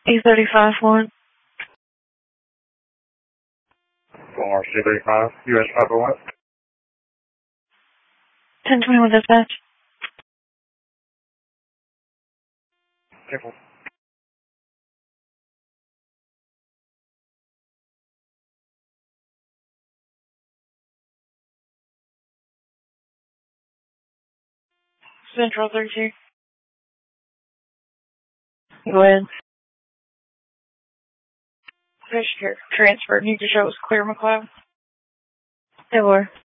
E35-1. Former C35, US Papa 1. 1021 dispatch. Careful. Central 32. Go ahead. Fish here. Transfer. Need to show us clear, McLeod. They were.